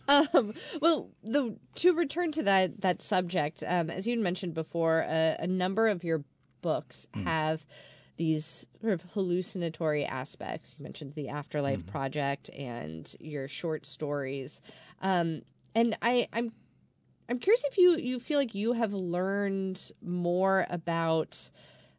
Well, to return to that subject, as you mentioned before, a number of your books have these sort of hallucinatory aspects. You mentioned the Afterlife Project and your short stories, and I'm curious if you feel like you have learned more about,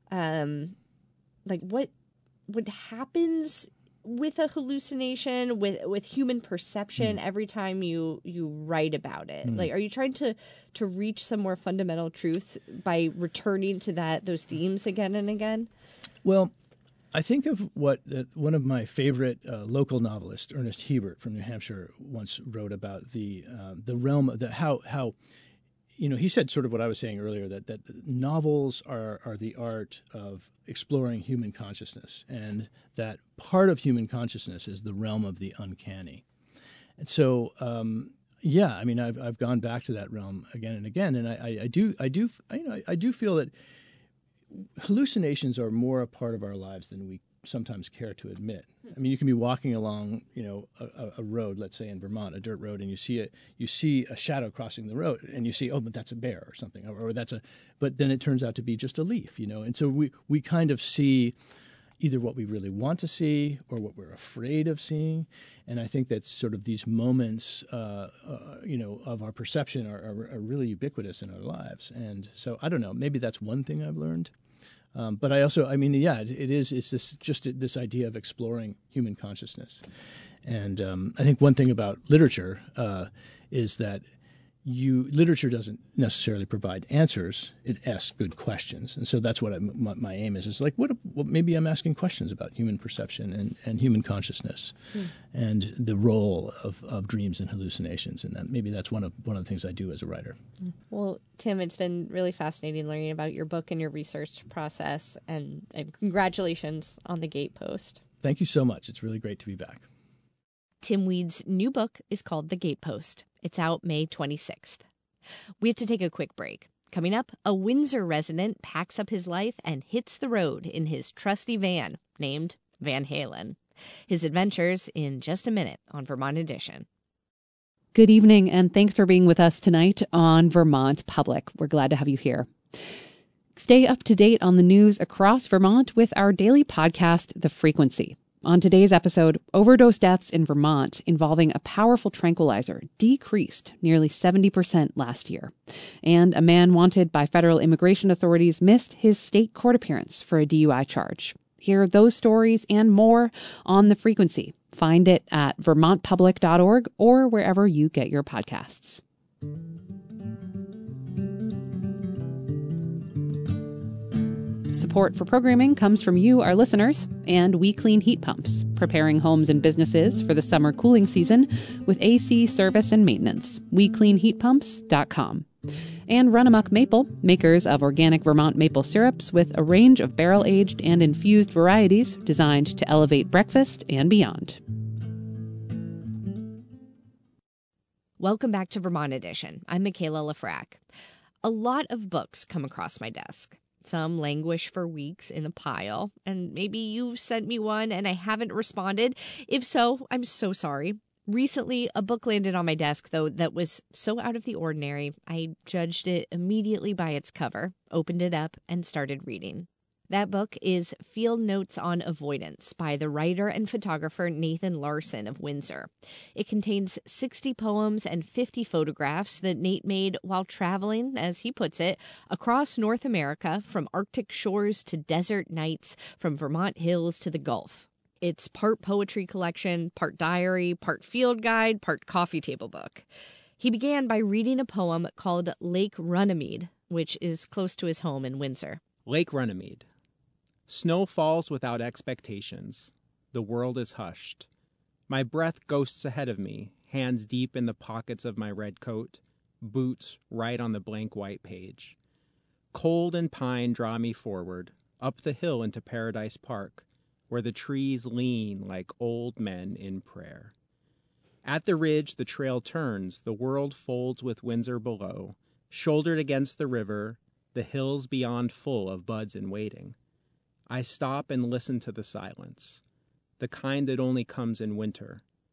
like what happens with a hallucination, with human perception every time you write about it. Like, are you trying to reach some more fundamental truth by returning to those themes again and again? Well, I think of what one of my favorite local novelists, Ernest Hebert from New Hampshire, once wrote about the realm of how he said sort of what I was saying earlier, that novels are the art of exploring human consciousness, and that part of human consciousness is the realm of the uncanny. And so, I mean, I've gone back to that realm again and again, and I do feel that hallucinations are more a part of our lives than we sometimes care to admit. I mean, you can be walking along, a road, let's say in Vermont, a dirt road, and you see a shadow crossing the road, and you see, oh, but that's a bear or something, but then it turns out to be just a leaf, and so we kind of see either what we really want to see or what we're afraid of seeing, and I think that sort of these moments, of our perception are really ubiquitous in our lives, and so I don't know, maybe that's one thing I've learned. But I also, it's this idea of exploring human consciousness. And I think one thing about literature is that literature doesn't necessarily provide answers. It asks good questions. And so that's what my aim is. It's like, maybe I'm asking questions about human perception and human consciousness and the role of dreams and hallucinations. And maybe that's one of the things I do as a writer. Well, Tim, it's been really fascinating learning about your book and your research process. And congratulations on The Gatepost. Thank you so much. It's really great to be back. Tim Weed's new book is called The Gatepost. It's out May 26th. We have to take a quick break. Coming up, a Windsor resident packs up his life and hits the road in his trusty van named Van Halen. His adventures in just a minute on Vermont Edition. Good evening, and thanks for being with us tonight on Vermont Public. We're glad to have you here. Stay up to date on the news across Vermont with our daily podcast, The Frequency. On today's episode, overdose deaths in Vermont involving a powerful tranquilizer decreased nearly 70% last year. And a man wanted by federal immigration authorities missed his state court appearance for a DUI charge. Hear those stories and more on The Frequency. Find it at vermontpublic.org or wherever you get your podcasts. Support for programming comes from you, our listeners, and We Clean Heat Pumps, preparing homes and businesses for the summer cooling season with AC service and maintenance. WeCleanHeatPumps.com. And Run Amok Maple, makers of organic Vermont maple syrups with a range of barrel-aged and infused varieties designed to elevate breakfast and beyond. Welcome back to Vermont Edition. I'm Michaela Lafrac. A lot of books come across my desk. Some languish for weeks in a pile, and maybe you've sent me one and I haven't responded. If so, I'm so sorry. Recently, a book landed on my desk, though, that was so out of the ordinary, I judged it immediately by its cover, opened it up, and started reading. That book is Field Notes on Avoidance by the writer and photographer Nathan Larson of Windsor. It contains 60 poems and 50 photographs that Nate made while traveling, as he puts it, across North America, from Arctic shores to desert nights, from Vermont hills to the Gulf. It's part poetry collection, part diary, part field guide, part coffee table book. He began by reading a poem called Lake Runnymede, which is close to his home in Windsor. Lake Runnymede. Snow falls without expectations. The world is hushed. My breath ghosts ahead of me, hands deep in the pockets of my red coat, boots right on the blank white page. Cold and pine draw me forward, up the hill into Paradise Park, where the trees lean like old men in prayer. At the ridge the trail turns, the world folds with Windsor below, shouldered against the river, the hills beyond full of buds in waiting. I stop and listen to the silence, the kind that only comes in winter.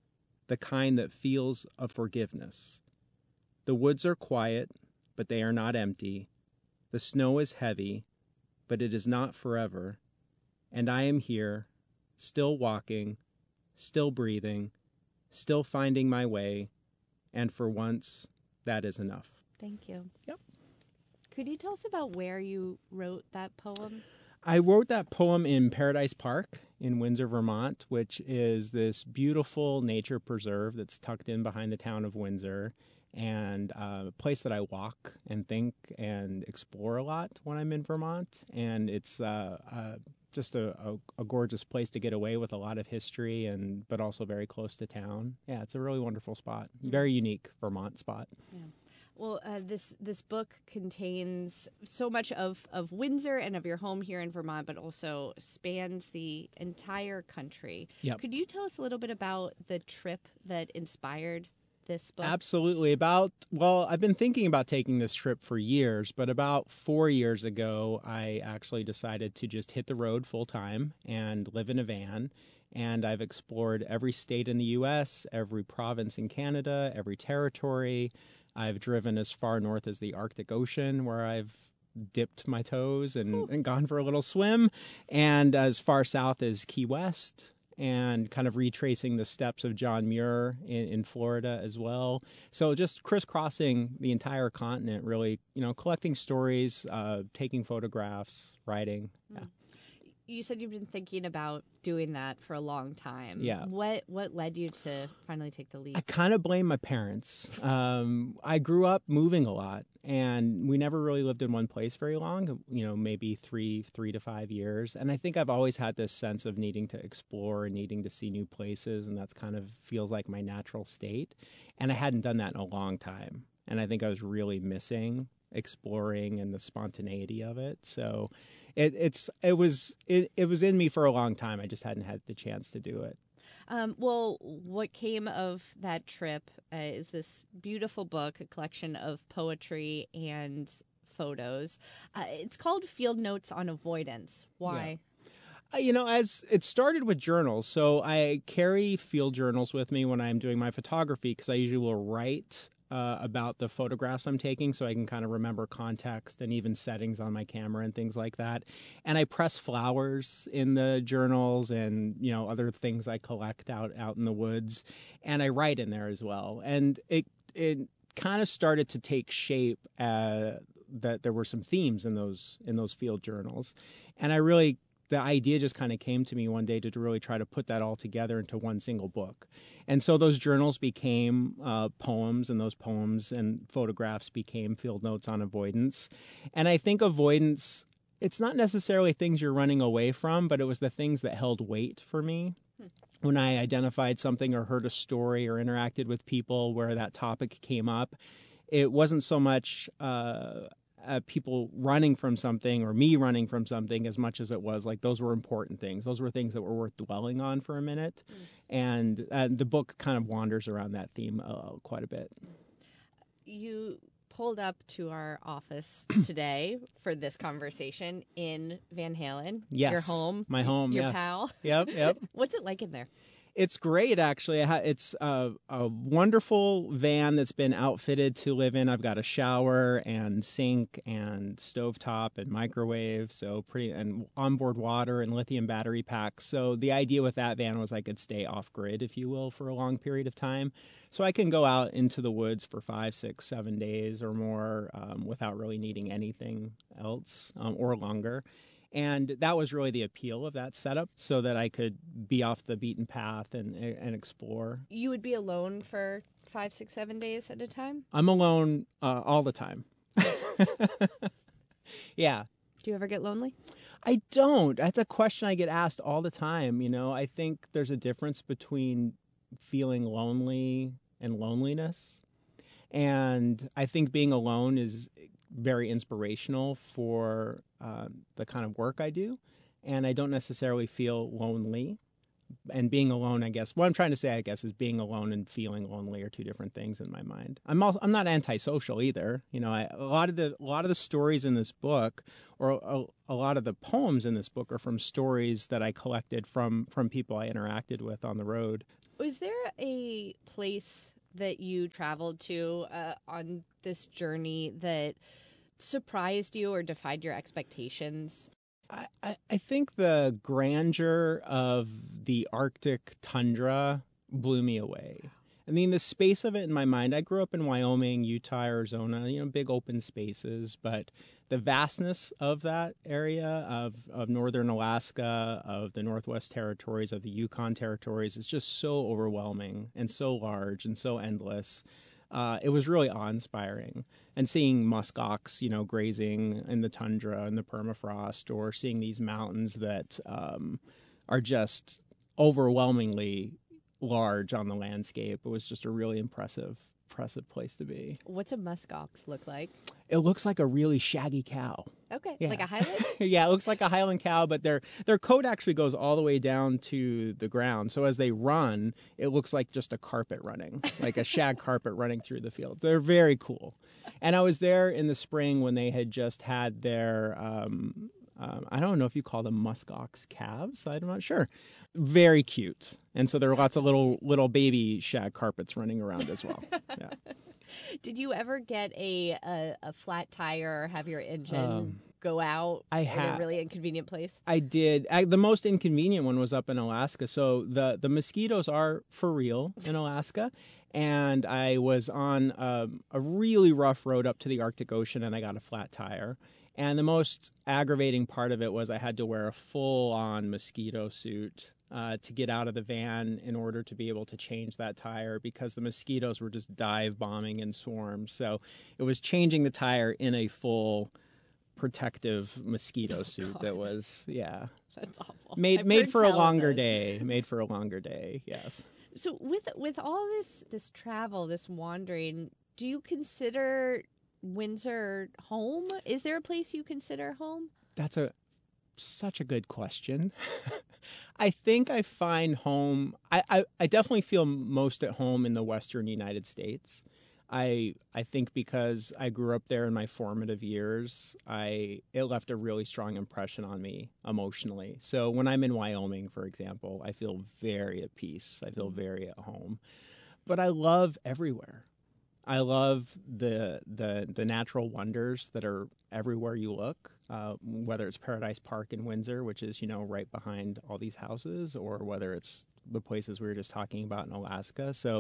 the kind that feels of forgiveness. The woods are quiet, but they are not empty. The snow is heavy, but it is not forever. And I am here, still walking, still breathing, still finding my way, and for once, that is enough. Thank you. Yep. Could you tell us about where you wrote that poem? I wrote that poem in Paradise Park in Windsor, Vermont, which is this beautiful nature preserve that's tucked in behind the town of Windsor, and a place that I walk and think and explore a lot when I'm in Vermont. And it's just a gorgeous place to get away with a lot of history, but also very close to town. Yeah, it's a really wonderful spot. Very unique Vermont spot. Yeah. Well, this book contains so much of Windsor and of your home here in Vermont, but also spans the entire country. Yep. Could you tell us a little bit about the trip that inspired this book? Absolutely. I've been thinking about taking this trip for years, but about 4 years ago, I actually decided to just hit the road full time and live in a van. And I've explored every state in the U.S., every province in Canada, every territory. I've driven as far north as the Arctic Ocean, where I've dipped my toes and gone for a little swim, and as far south as Key West, and kind of retracing the steps of John Muir in Florida as well. So just crisscrossing the entire continent, really, collecting stories, taking photographs, writing. Yeah. You said you've been thinking about doing that for a long time. Yeah. What led you to finally take the leap? I kind of blame my parents. I grew up moving a lot, and we never really lived in one place very long, maybe three to 5 years. And I think I've always had this sense of needing to explore and needing to see new places, and that's kind of feels like my natural state. And I hadn't done that in a long time. And I think I was really missing exploring and the spontaneity of it. So it was in me for a long time. I just hadn't had the chance to do it. Well, what came of that trip is this beautiful book, a collection of poetry and photos. It's called Field Notes on Avoidance. Why? Yeah. As it started with journals, so I carry field journals with me when I'm doing my photography because I usually will write about the photographs I'm taking so I can kind of remember context and even settings on my camera and things like that. And I press flowers in the journals and, other things I collect out in the woods. And I write in there as well. And it kind of started to take shape that there were some themes in those field journals. And the idea just kind of came to me one day to really try to put that all together into one single book. And so those journals became poems, and those poems and photographs became field notes on avoidance. And I think avoidance, it's not necessarily things you're running away from, but it was the things that held weight for me. When I identified something or heard a story or interacted with people where that topic came up, it wasn't so much people running from something or me running from something as much as it was like those were important things. Those were things that were worth dwelling on for a minute. And the book kind of wanders around that theme quite a bit. You pulled up to our office today for this conversation in Van Halen. Yes. Your home. My home, Your yes. pal. Yep. What's it like in there? It's great, actually. It's a wonderful van that's been outfitted to live in. I've got a shower and sink and stovetop and microwave, and onboard water and lithium battery packs. So the idea with that van was I could stay off grid, if you will, for a long period of time. So I can go out into the woods for 5, 6, 7 days or more without really needing anything else or longer. And that was really the appeal of that setup, so that I could be off the beaten path and explore. You would be alone for 5, 6, 7 days at a time? I'm alone all the time. Yeah. Do you ever get lonely? I don't. That's a question I get asked all the time. I think there's a difference between feeling lonely and loneliness. And I think being alone is very inspirational for the kind of work I do. And I don't necessarily feel lonely. And being alone, I guess, what I'm trying to say, is being alone and feeling lonely are two different things in my mind. I'm not antisocial either. A lot of the stories in this book, or a lot of the poems in this book, are from stories that I collected from people I interacted with on the road. Was there a place that you traveled to on this journey that surprised you or defied your expectations? I think the grandeur of the Arctic tundra blew me away. I mean, the space of it in my mind, I grew up in Wyoming, Utah, Arizona, big open spaces, but the vastness of that area of northern Alaska, of the Northwest Territories, of the Yukon Territories is just so overwhelming and so large and so endless. It was really awe-inspiring. And seeing muskox, grazing in the tundra and the permafrost, or seeing these mountains that are just overwhelmingly large on the landscape. It was just a really impressive place to be. What's a muskox look like? It looks like a really shaggy cow. Okay, Yeah. like a Highland? Yeah, it looks like a Highland cow, but their coat actually goes all the way down to the ground. So as they run, it looks like just a carpet running, like a shag carpet running through the fields. They're very cool. And I was there in the spring when they had just had their, I don't know if you call them muskox calves. I'm not sure. Very cute. And so there are lots of little baby shag carpets running around as well. Yeah. Did you ever get a flat tire or have your engine go out in a really inconvenient place? I did. The most inconvenient one was up in Alaska. So the mosquitoes are for real in Alaska. And I was on a really rough road up to the Arctic Ocean, and I got a flat tire. And the most aggravating part of it was I had to wear a full-on mosquito suit to get out of the van in order to be able to change that tire, because the mosquitoes were just dive bombing in swarms. So it was changing the tire in a full protective mosquito suit. That was, yeah. That's awful. Made for a longer day. Made for a longer day, yes. So with all this travel, this wandering, do you consider Windsor home? Is there a place you consider home? That's such a good question. I think I find home. I definitely feel most at home in the Western United States. I think because I grew up there in my formative years, it left a really strong impression on me emotionally. So when I'm in Wyoming, for example, I feel very at peace. I feel very at home. But I love everywhere. I love the natural wonders that are everywhere you look, whether it's Paradise Park in Windsor, which is, right behind all these houses, or whether it's the places we were just talking about in Alaska. So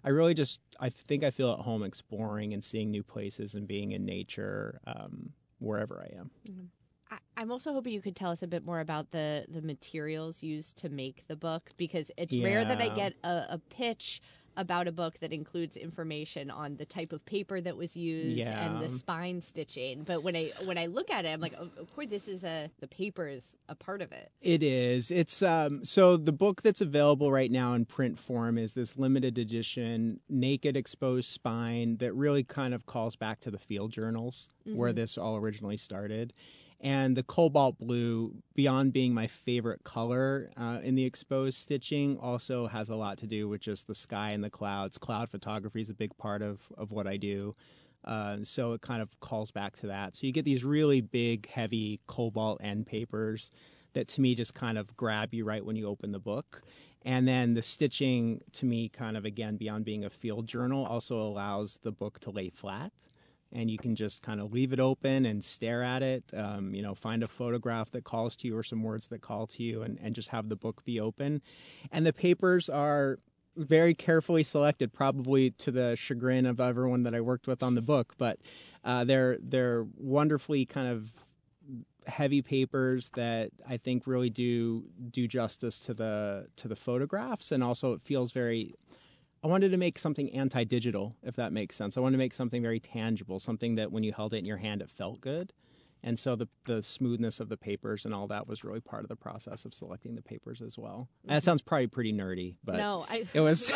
I think I feel at home exploring and seeing new places and being in nature wherever I am. Mm-hmm. I'm also hoping you could tell us a bit more about the materials used to make the book, because it's rare that I get a pitch about a book that includes information on the type of paper that was used and the spine stitching. But when I look at it, I'm like, of course, the paper is a part of it. It is. It's so the book that's available right now in print form is this limited edition naked exposed spine that really kind of calls back to the field journals where this all originally started. And the cobalt blue, beyond being my favorite color in the exposed stitching, also has a lot to do with just the sky and the clouds. Cloud photography is a big part of what I do. So it kind of calls back to that. So you get these really big, heavy cobalt end papers that to me just kind of grab you right when you open the book. And then the stitching, to me, kind of, again, beyond being a field journal, also allows the book to lay flat. And you can just kind of leave it open and stare at it, find a photograph that calls to you or some words that call to you, and just have the book be open. And the papers are very carefully selected, probably to the chagrin of everyone that I worked with on the book. But they're wonderfully kind of heavy papers that I think really do justice to the photographs, and also it feels very. I wanted to make something anti-digital, if that makes sense. I wanted to make something very tangible, something that when you held it in your hand, it felt good. And so the smoothness of the papers and all that was really part of the process of selecting the papers as well. And that sounds probably pretty nerdy, but it was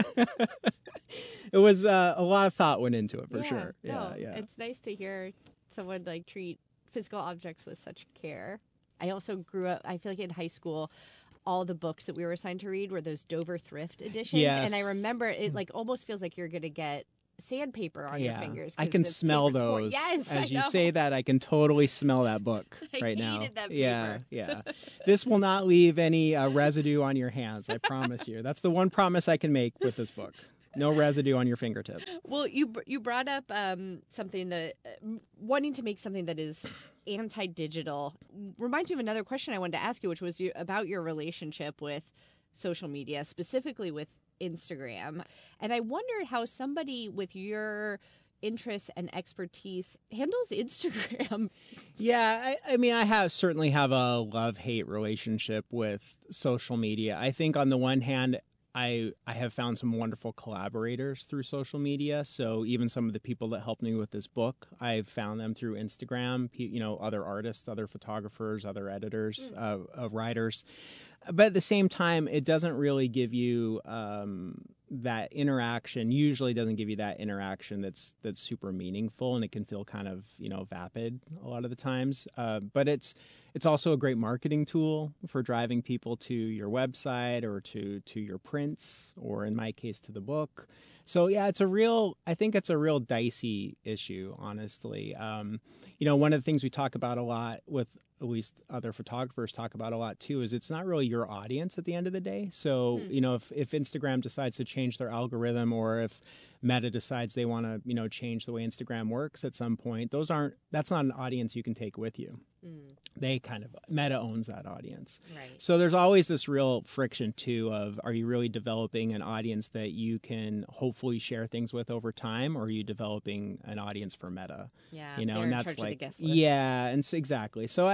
it was a lot of thought went into it for sure. Yeah. It's nice to hear someone treat physical objects with such care. I also grew up, I feel like in high school, all the books that we were assigned to read were those Dover Thrift editions. Yes. And I remember it almost feels like you're going to get sandpaper on your fingers. I 'cause can the smell paper's more- those. Yes, As I you know. say that, I can totally smell that book I right now. hated that Yeah, paper. yeah. This will not leave any residue on your hands. I promise you. That's the one promise I can make with this book. No residue on your fingertips. Well, you brought up something that wanting to make something that is anti-digital reminds me of another question I wanted to ask you, which was about your relationship with social media, specifically with Instagram. And I wondered how somebody with your interests and expertise handles Instagram. Yeah, I mean, I certainly have a love-hate relationship with social media. I think on the one hand, I have found some wonderful collaborators through social media. So even some of the people that helped me with this book, I've found them through Instagram, other artists, other photographers, other editors, writers. But at the same time, it doesn't really give you that interaction. Usually doesn't give you that interaction that's super meaningful, and it can feel kind of vapid a lot of the times. But it's also a great marketing tool for driving people to your website or to your prints, or in my case, to the book. So yeah, I think it's a real dicey issue, honestly. One of the things we talk about a lot, with at least other photographers talk about a lot too, is it's not really your audience at the end of the day. So, if Instagram decides to change their algorithm, or if Meta decides they want to, change the way Instagram works at some point, that's not an audience you can take with you. Meta owns that audience. Right. So there's always this real friction too of, are you really developing an audience that you can hopefully share things with over time, or are you developing an audience for Meta? Yeah, and they're that's in charge like, of the guest list. yeah, and so exactly. So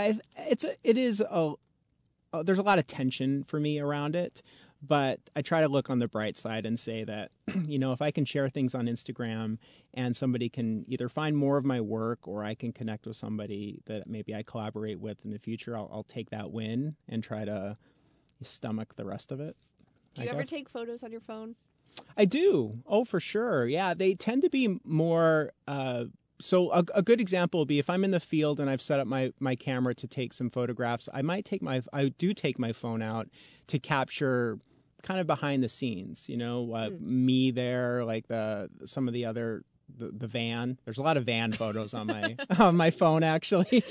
there's a lot of tension for me around it. But I try to look on the bright side and say that, if I can share things on Instagram and somebody can either find more of my work, or I can connect with somebody that maybe I collaborate with in the future, I'll take that win and try to stomach the rest of it. Do you ever take photos on your phone? I do. Oh, for sure. Yeah, they tend to be more... So a good example would be if I'm in the field and I've set up my camera to take some photographs, I do take my phone out to capture kind of behind the scenes, me there, like some of the other, the van. There's a lot of van photos on my on my phone, actually.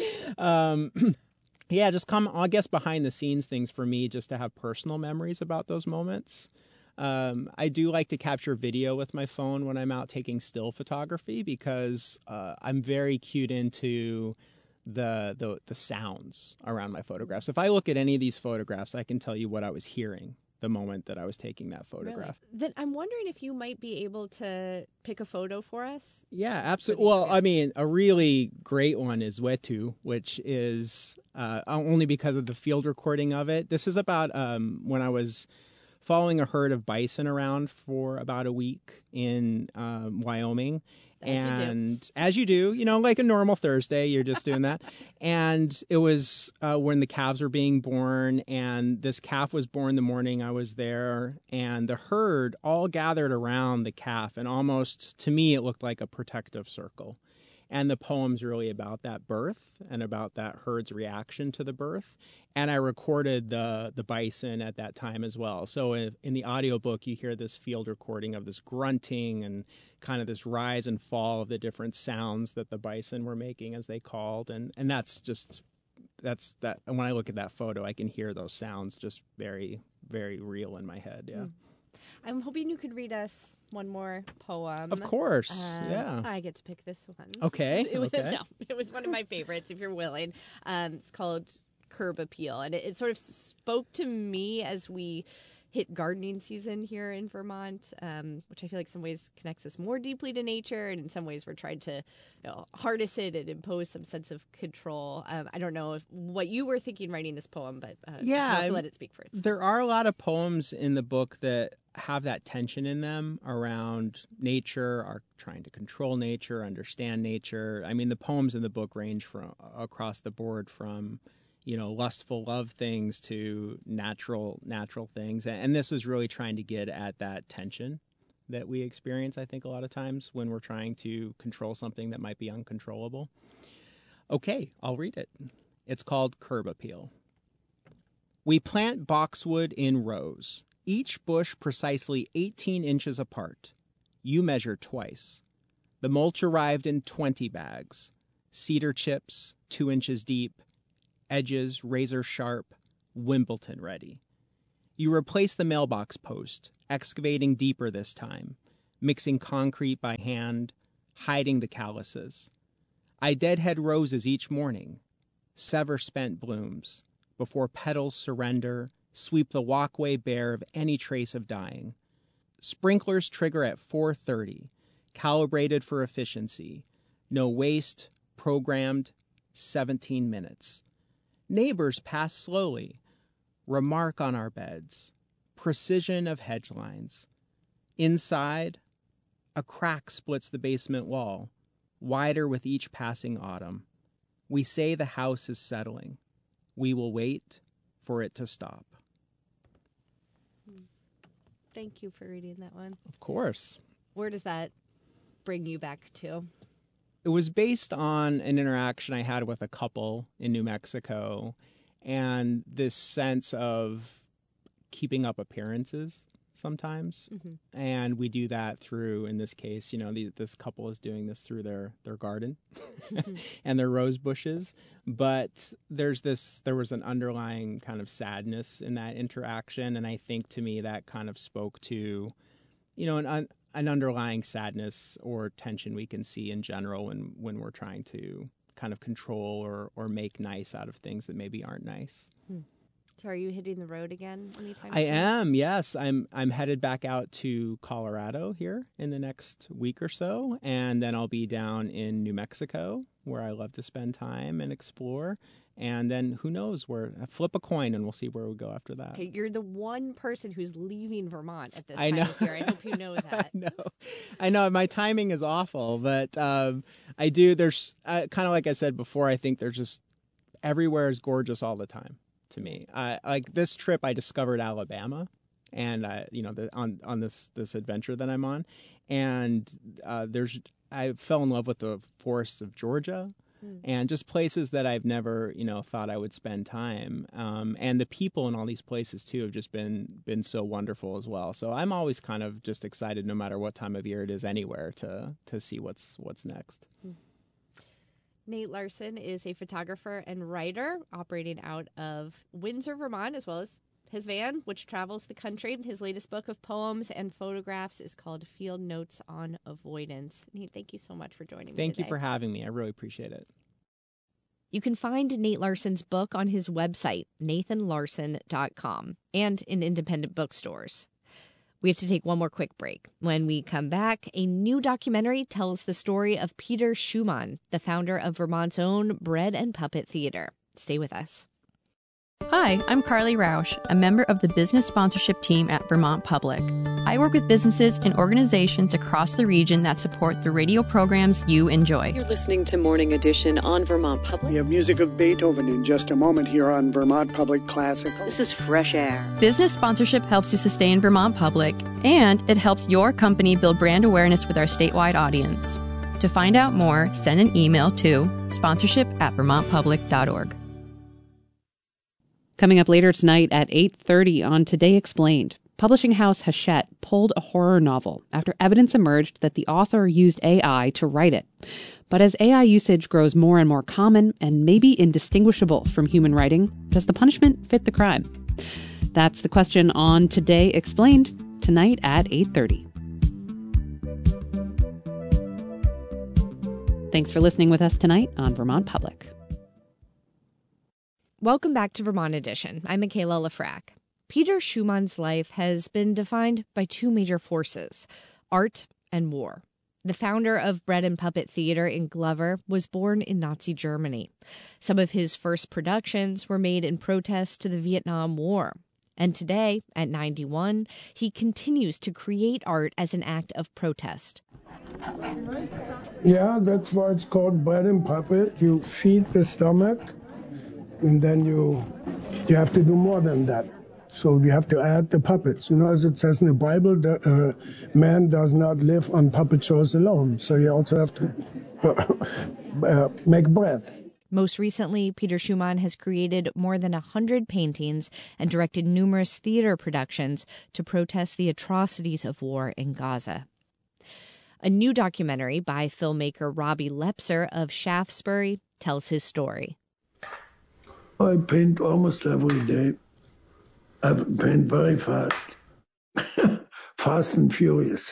Yeah, just I guess behind the scenes things for me, just to have personal memories about those moments. I do like to capture video with my phone when I'm out taking still photography, because I'm very cued into the sounds around my photographs. If I look at any of these photographs, I can tell you what I was hearing the moment that I was taking that photograph. Really? Then I'm wondering if you might be able to pick a photo for us. Yeah, absolutely. Well, I mean, a really great one is Wetu, which is only because of the field recording of it. This is about when I was following a herd of bison around for about a week in Wyoming. As you do, like a normal Thursday, you're just doing that. And it was when the calves were being born, and this calf was born the morning I was there, and the herd all gathered around the calf, and almost, to me, it looked like a protective circle. And the poem's really about that birth and about that herd's reaction to the birth. And I recorded the bison at that time as well. So in the audiobook, you hear this field recording of this grunting and kind of this rise and fall of the different sounds that the bison were making as they called. And that's that. And when I look at that photo, I can hear those sounds just very, very real in my head. Yeah. I'm hoping you could read us one more poem. Of course, yeah. I get to pick this one. Okay. It was one of my favorites, if you're willing. It's called Curb Appeal, and it sort of spoke to me as we hit gardening season here in Vermont, which I feel like in some ways connects us more deeply to nature, and in some ways we're trying to harness it and impose some sense of control. I don't know what you were thinking writing this poem, but I'll also let it speak for itself. There are a lot of poems in the book that have that tension in them around nature, are trying to control nature, understand nature. I mean, the poems in the book range from across the board from lustful love things to natural things. And this is really trying to get at that tension that we experience, I think, a lot of times when we're trying to control something that might be uncontrollable. Okay, I'll read it. It's called Curb Appeal. We plant boxwood in rows, each bush precisely 18 inches apart. You measured twice. The mulch arrived in 20 bags. Cedar chips, 2 inches deep, edges razor sharp, Wimbledon ready. You replaced the mailbox post, excavating deeper this time, mixing concrete by hand, hiding the calluses. I deadhead roses each morning, sever spent blooms, before petals surrender, sweep the walkway bare of any trace of dying. Sprinklers trigger at 4:30, calibrated for efficiency. No waste, programmed, 17 minutes. Neighbors pass slowly, remark on our beds, precision of hedge lines. Inside, a crack splits the basement wall, wider with each passing autumn. We say the house is settling. We will wait for it to stop. Thank you for reading that one. Of course. Where does that bring you back to? It was based on an interaction I had with a couple in New Mexico and this sense of keeping up appearances sometimes. Mm-hmm. And we do that through, in this case, this couple is doing this through their garden mm-hmm. and their rose bushes. But there was an underlying kind of sadness in that interaction. And I think to me that kind of spoke to, an underlying sadness or tension we can see in general when we're trying to kind of control or make nice out of things that maybe aren't nice. So are you hitting the road again anytime I soon? am, yes. I'm headed back out to Colorado here in the next week or so, and then I'll be down in New Mexico where I love to spend time and explore. And then who knows flip a coin and we'll see where we go after that. Okay, you're the one person who's leaving Vermont at this time of year. I hope you know that. I know. My timing is awful, but I do. There's kind of like I said before, I think there's just everywhere is gorgeous all the time to me. Like this trip, I discovered Alabama and, on this adventure that I'm on. And I fell in love with the forests of Georgia. And just places that I've never, thought I would spend time. And the people in all these places, too, have just been so wonderful as well. So I'm always kind of just excited, no matter what time of year it is anywhere, to see what's next. Nate Larson is a photographer and writer operating out of Windsor, Vermont, as well as his van, which travels the country. His latest book of poems and photographs is called Field Notes on Avoidance. Nate, thank you so much for joining me Thank today. you for having me. I really appreciate it. You can find Nate Larson's book on his website, nathanlarson.com, and in independent bookstores. We have to take one more quick break. When we come back, a new documentary tells the story of Peter Schumann, the founder of Vermont's own Bread and Puppet Theater. Stay with us. Hi, I'm Carly Rausch, a member of the business sponsorship team at Vermont Public. I work with businesses and organizations across the region that support the radio programs you enjoy. You're listening to Morning Edition on Vermont Public. We have music of Beethoven in just a moment here on Vermont Public Classical. This is Fresh Air. Business sponsorship helps to sustain Vermont Public, and it helps your company build brand awareness with our statewide audience. To find out more, send an email to sponsorship@vermontpublic.org. Coming up later tonight at 8:30 on Today Explained, publishing house Hachette pulled a horror novel after evidence emerged that the author used AI to write it. But as AI usage grows more and more common and maybe indistinguishable from human writing, does the punishment fit the crime? That's the question on Today Explained tonight at 8:30. Thanks for listening with us tonight on Vermont Public. Welcome back to Vermont Edition. I'm Michaela Lafrac. Peter Schumann's life has been defined by two major forces, art and war. The founder of Bread and Puppet Theater in Glover was born in Nazi Germany. Some of his first productions were made in protest to the Vietnam War. And today, at 91, he continues to create art as an act of protest. Yeah, that's why it's called Bread and Puppet. You feed the stomach. And then you have to do more than that. So you have to add the puppets. As it says in the Bible, man does not live on puppet shows alone. So you also have to make bread. Most recently, Peter Schumann has created more than 100 paintings and directed numerous theater productions to protest the atrocities of war in Gaza. A new documentary by filmmaker Robbie Lepser of Shaftesbury tells his story. I paint almost every day. I paint very fast. Fast and furious.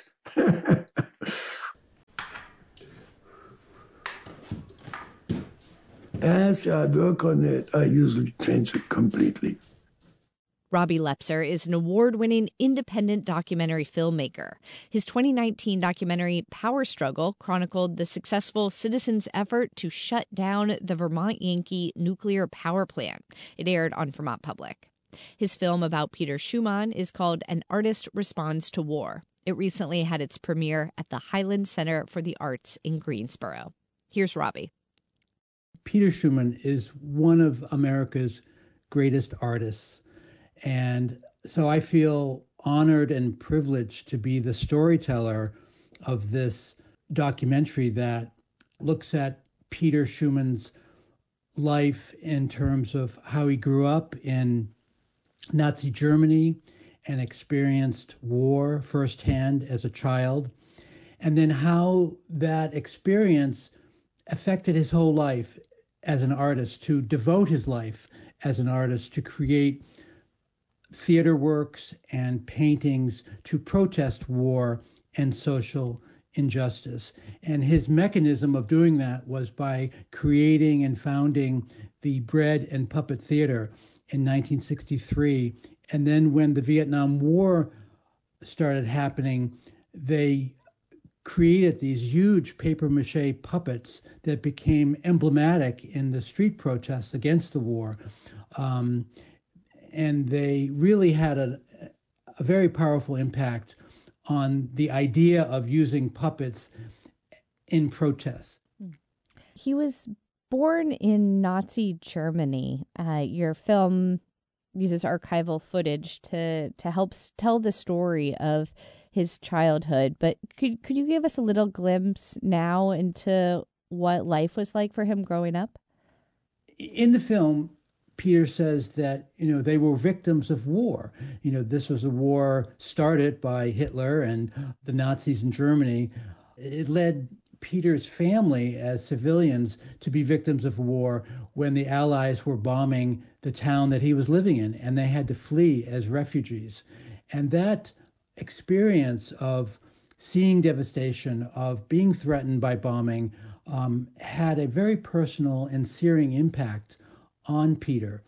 As I work on it, I usually change it completely. Robbie Lepser is an award-winning independent documentary filmmaker. His 2019 documentary Power Struggle chronicled the successful citizens' effort to shut down the Vermont Yankee nuclear power plant. It aired on Vermont Public. His film about Peter Schumann is called An Artist Responds to War. It recently had its premiere at the Highland Center for the Arts in Greensboro. Here's Robbie. Peter Schumann is one of America's greatest artists. And so I feel honored and privileged to be the storyteller of this documentary that looks at Peter Schumann's life in terms of how he grew up in Nazi Germany and experienced war firsthand as a child, and then how that experience affected his whole life as an artist, to devote his life as an artist to create theater works and paintings to protest war and social injustice. And his mechanism of doing that was by creating and founding the Bread and Puppet Theater in 1963. And then when the Vietnam War started happening, they created these huge papier-mâché puppets that became emblematic in the street protests against the war. And they really had a very powerful impact on the idea of using puppets in protests. He was born in Nazi Germany. Your film uses archival footage to help tell the story of his childhood. But could you give us a little glimpse now into what life was like for him growing up? In the film, Peter says that, they were victims of war. This was a war started by Hitler and the Nazis in Germany. It led Peter's family as civilians to be victims of war when the Allies were bombing the town that he was living in, and they had to flee as refugees. And that experience of seeing devastation, of being threatened by bombing, had a very personal and searing impact on Peter.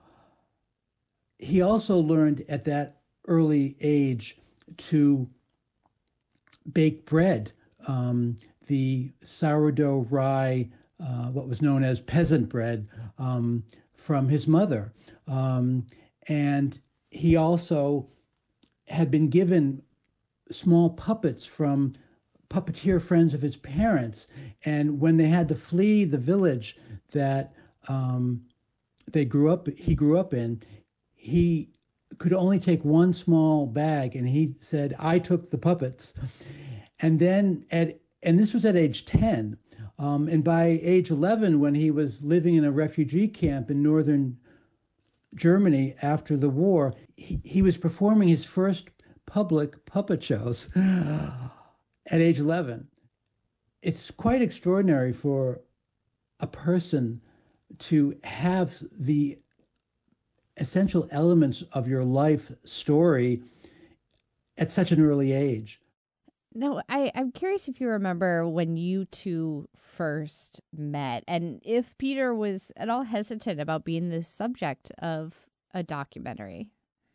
He also learned at that early age to bake bread, the sourdough rye, what was known as peasant bread, from his mother. And he also had been given small puppets from puppeteer friends of his parents. And when they had to flee the village that he grew up in, he could only take one small bag, and he said, "I took the puppets." And then and this was at age 10. And by age 11, when he was living in a refugee camp in northern Germany after the war, he was performing his first public puppet shows at age 11. It's quite extraordinary for a person to have the essential elements of your life story at such an early age. No, I'm curious if you remember when you two first met and if Peter was at all hesitant about being the subject of a documentary.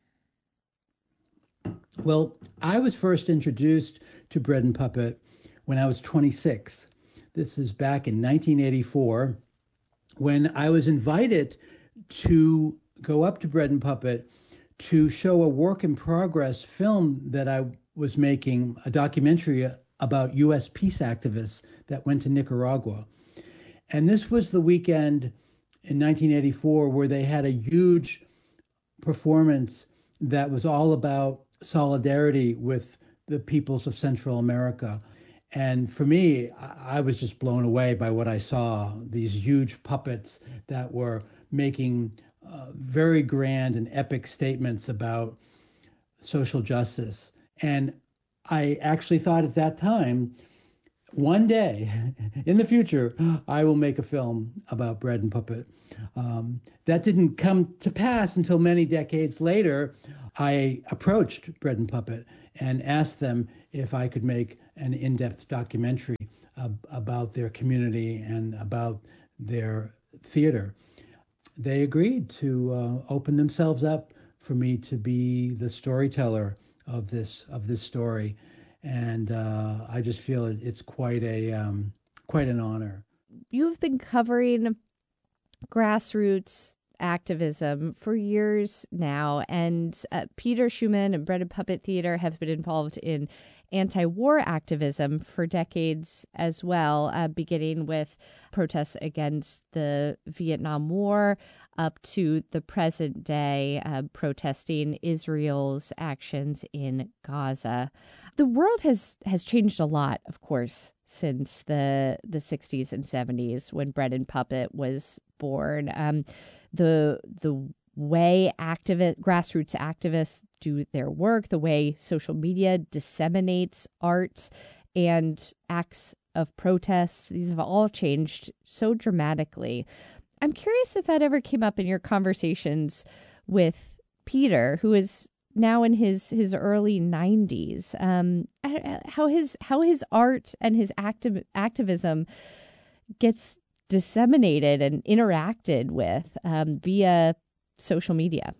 Well, I was first introduced to Bread and Puppet when I was 26. This is back in 1984, when I was invited to go up to Bread and Puppet to show a work in progress film that I was making, a documentary about U.S. peace activists that went to Nicaragua. And this was the weekend in 1984 where they had a huge performance that was all about solidarity with the peoples of Central America. And for me, I was just blown away by what I saw, these huge puppets that were making very grand and epic statements about social justice. And I actually thought at that time one day in the future, I will make a film about Bread and Puppet. That didn't come to pass until many decades later. I approached Bread and Puppet and asked them if I could make an in-depth documentary about their community and about their theater. They agreed to open themselves up for me to be the storyteller of this story, and I just feel it's quite an honor. You've been covering grassroots activism for years now, and Peter Schumann and Bread and Puppet Theater have been involved in anti-war activism for decades as well, beginning with protests against the Vietnam War up to the present day, protesting Israel's actions in Gaza. The world has changed a lot, of course, since the 60s and 70s when Bread and Puppet was born. The way grassroots activists do their work, the way social media disseminates art and acts of protest, these have all changed so dramatically. I'm curious if that ever came up in your conversations with Peter, who is now in his early 90s, how his art and his activism gets disseminated and interacted with via social media.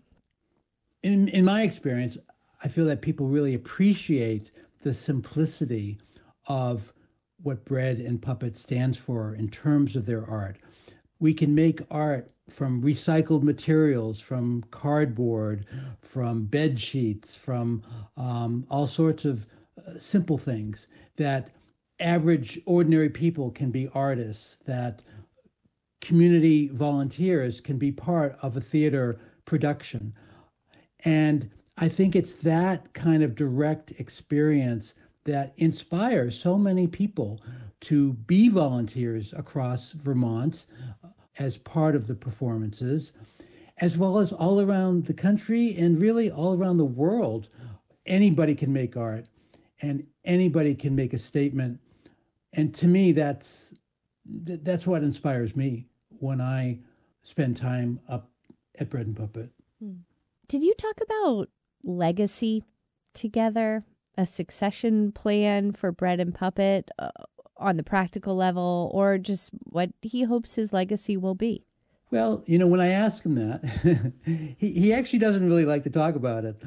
In my experience, I feel that people really appreciate the simplicity of what Bread and Puppet stands for in terms of their art. We can make art from recycled materials, from cardboard, from bed sheets, from all sorts of simple things, that average, ordinary people can be artists, that community volunteers can be part of a theater production. And I think it's that kind of direct experience that inspires so many people to be volunteers across Vermont as part of the performances, as well as all around the country and really all around the world. Anybody can make art and anybody can make a statement. And to me, that's what inspires me when I spend time up at Bread and Puppet. Did you talk about legacy together, a succession plan for Bread and Puppet on the practical level, or just what he hopes his legacy will be? Well, when I ask him that, he actually doesn't really like to talk about it,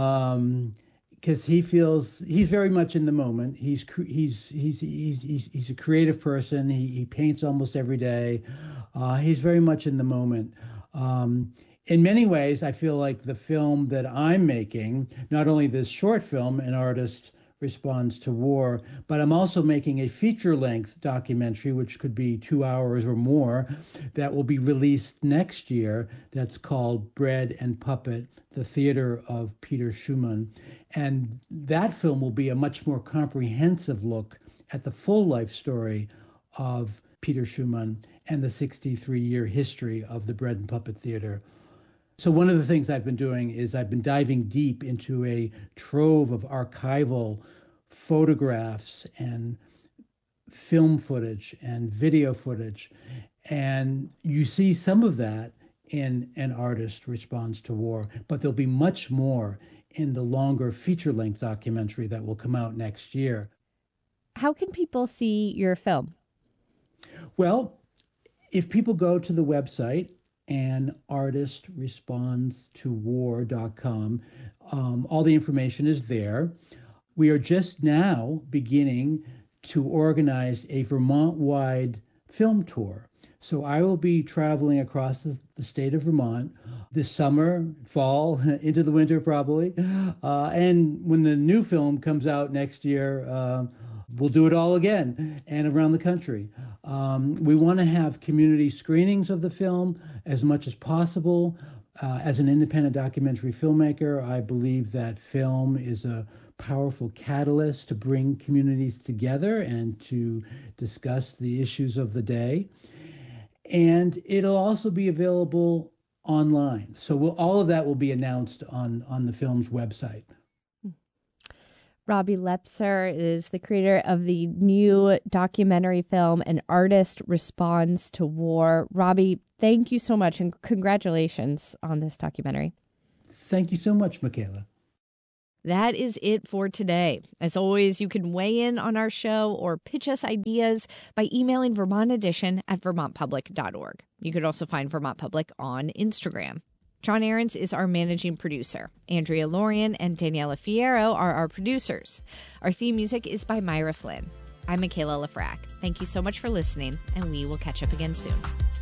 because he feels he's very much in the moment. He's a creative person. He paints almost every day. He's very much in the moment. In many ways, I feel like the film that I'm making, not only this short film, An Artist Responds to War, but I'm also making a feature-length documentary, which could be 2 hours or more, that will be released next year. That's called Bread and Puppet, the Theater of Peter Schumann. And that film will be a much more comprehensive look at the full life story of Peter Schumann and the 63-year history of the Bread and Puppet Theater. So one of the things I've been doing is I've been diving deep into a trove of archival photographs and film footage and video footage. And you see some of that in An Artist Responds to War, but there'll be much more in the longer feature-length documentary that will come out next year. How can people see your film? Well, if people go to the website, anartistrespondstowar.com. All the information is there. We are just now beginning to organize a Vermont-wide film tour. So I will be traveling across the state of Vermont this summer, fall, into the winter probably. And when the new film comes out next year, we'll do it all again and around the country. We want to have community screenings of the film as much as possible. As an independent documentary filmmaker, I believe that film is a powerful catalyst to bring communities together and to discuss the issues of the day. And it'll also be available online. So all of that will be announced on the film's website. Robbie Lepser is the creator of the new documentary film An Artist Responds to War. Robbie, thank you so much and congratulations on this documentary. Thank you so much, Michaela. That is it for today. As always, you can weigh in on our show or pitch us ideas by emailing vermontedition@vermontpublic.org. You could also find Vermont Public on Instagram. John Ahrens is our managing producer. Andrea Lorian and Daniela Fierro are our producers. Our theme music is by Myra Flynn. I'm Michaela Lafrac. Thank you so much for listening, and we will catch up again soon.